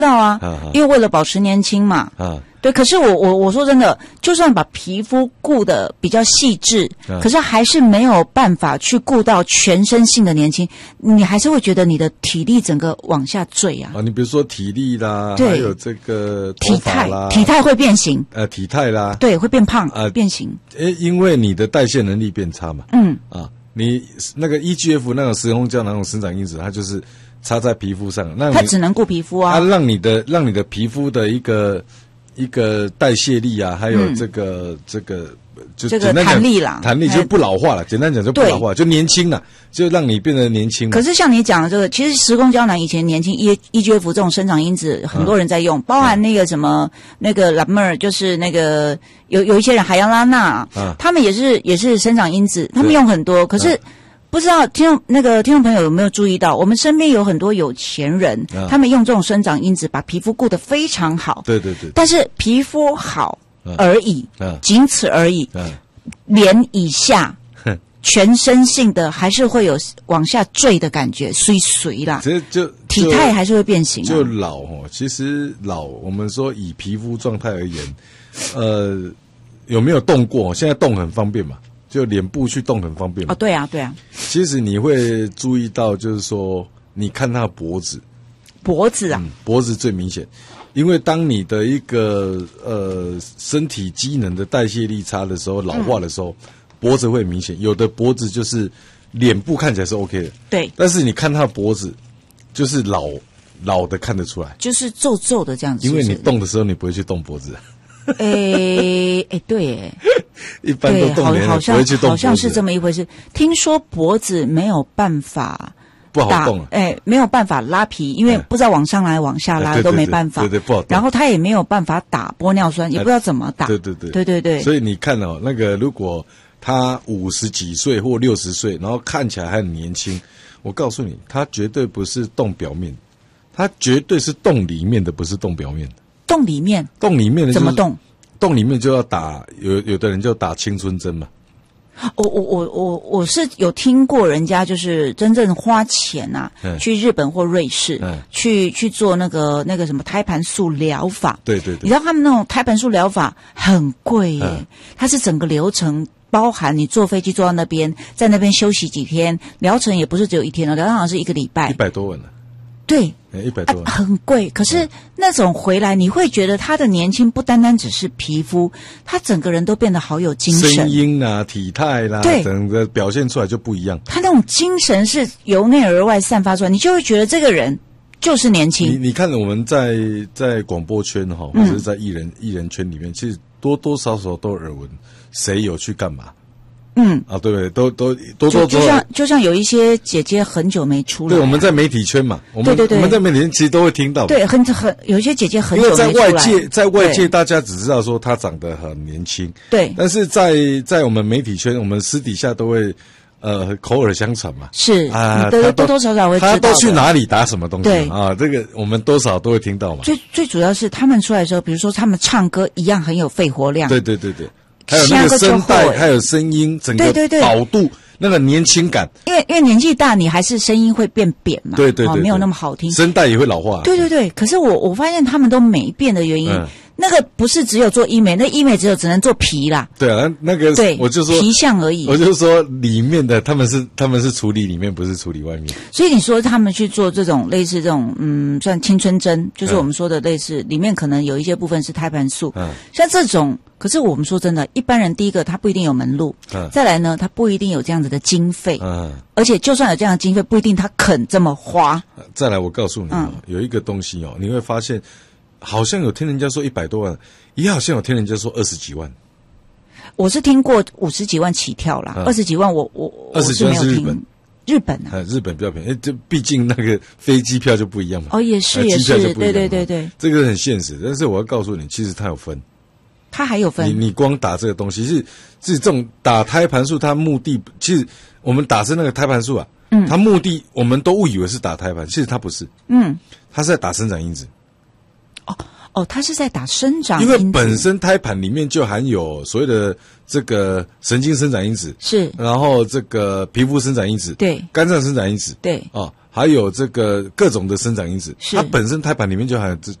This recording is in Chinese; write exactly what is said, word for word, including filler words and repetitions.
道啊，因为为了保持年轻嘛。啊，对。可是我我我说真的，就算把皮肤顾得比较细致，啊，可是还是没有办法去顾到全身性的年轻，你还是会觉得你的体力整个往下坠啊。 啊，你比如说体力啦，还有这个体态，体态会变形。 呃，体态啦， 对，会变胖，呃，变形。 诶，因为你的代谢能力变差嘛。嗯。啊，你那个 E G F 那种石红胶那种生长因子，它就是插在皮肤上，那它只能顾皮肤啊。 它让你的让你的皮肤的一个一个代谢力啊，还有这个、嗯、这个就这个弹力啦， 弹力就不老化了。简单讲就不老化，就年轻了，就让你变得年轻。 可是像你讲的这个，其实石膏胶囊以前年轻 E E G F 这种生长因子，很多人在用，嗯、包含那个什么、嗯、那个拉妹儿，就是那个有有一些人海洋拉娜，嗯、他们也是也是生长因子，他们用很多，可是。嗯不知道听众那个听众朋友有没有注意到，我们身边有很多有钱人，啊、他们用这种生长因子把皮肤顾得非常好。 对对对。 但是皮肤好而已，啊、仅此而已。啊、脸以下，全身性的还是会有往下坠的感觉，衰衰啦。 这就体态还是会变形、啊。 就老哦，其实老，我们说以皮肤状态而言，呃，有没有动过？现在动很方便嘛。就脸部去动很方便嘛。 哦，对啊，对啊。 其实你会注意到，就是说，你看他的脖子， 脖子啊、嗯， 脖子最明显，因为当你的一个呃身体机能的代谢力差的时候，老化的时候，嗯、脖子会明显。有的脖子就是脸部看起来是 OK 的，对，但是你看他的脖子，就是老老的看得出来， 就是皱皱的这样子。 因为你动的时候，你不会去动脖子。 诶诶，对诶， 一般都动脸， 好像不会去动脖子， 好像是这么一回事。听说脖子没有办法不好动， 哎，没有办法拉皮，因为不知道往上拉、往下拉都没办法， 对对不好动。 然后他也没有办法打玻尿酸，也不知道怎么打。 对对对， 对对对。 所以你看哦，那个如果他五十几岁或六十岁，然后看起来还很年轻，我告诉你，他绝对不是动表面，他绝对是动里面的，不是动表面的。 动里面， 动里面的、就是、 怎么动？ 动里面就要打，有有的人就打青春针嘛。 我我我我我是有听过人家就是真正花钱啊，嗯、去日本或瑞士，嗯、去去做那个那个什么胎盘素疗法。 对对对， 你知道他们那种胎盘素疗法很贵耶，嗯、它是整个流程。包含你坐飞机坐到那边，在那边休息几天，疗程也不是只有一天哦，疗程好像是一个礼拜， 一百多万了。 对， 一百多万、 啊，很贵。可是那种回来，你会觉得他的年轻不单单只是皮肤，他整个人都变得好有精神， 声音啊、体态啦，对，整个表现出来就不一样。 他那种精神是由内而外散发出来，你就会觉得这个人就是年轻。 你你看，我们在在广播圈哈，或者是在艺人、嗯、艺人圈里面，其实多多少少都耳闻谁有去干嘛。嗯啊，对不对？都都多多就像就像有一些姐姐很久没出来、啊， 对，我们在媒体圈嘛，我们对对对，我们在媒体圈其实都会听到， 对，很很有一些姐姐很久没出来， 因为在外界在外界大家只知道说她长得很年轻，对，但是在在我们媒体圈，我们私底下都会呃口耳相传嘛， 是啊，多多多少少会知道她都去哪里打什么东西，对啊，这个我们多少都会听到嘛。 最最主要是他们出来的时候，比如说他们唱歌一样很有肺活量， 对对对对。还有那个声带，还有声音，整个饱度，那个年轻感。 因为因为年纪大，你还是声音会变扁嘛， 对对 对, 对、哦， 没有那么好听， 声带也会老化。 对对对，可是我我发现他们都没变的原因，嗯、那个不是只有做医美，那医美只有只能做皮啦。 对啊，那个对，我就说皮相而已。 我就说里面的他们是他们是处理里面，不是处理外面。 所以你说他们去做这种类似这种嗯，算青春针，就是我们说的类似，嗯、里面可能有一些部分是胎盘素，嗯，像这种。可是我们说真的，一般人第一个他不一定有门路，嗯、再来呢，他不一定有这样子的经费，嗯、而且就算有这样的经费，不一定他肯这么花。 再来，我告诉你哦，嗯、有一个东西哦，你会发现，好像有听人家说一百多万，也好像有听人家说二十几万。 我是听过五十几万起跳啦，二十、嗯、几万我我二十几万是日本。 日本啊， 日本比较便宜，这毕竟那个飞机票就不一样嘛。 哦，也是也是，对对对对， 这个很现实。但是我要告诉你，其实它有分。 它还有分， 你你光打这个东西是是这种打胎盘素，它目的其实我们打是那个胎盘素啊，嗯，它目的我们都误以为是打胎盘，其实它不是，嗯，它是在打生长因子。 哦哦，它是在打生长因子， 因为本身胎盘里面就含有所谓的这个神经生长因子，是，然后这个皮肤生长因子，对，肝脏生长因子，对，啊， 还有这个各种的生长因子， 是它本身胎盘里面就含有这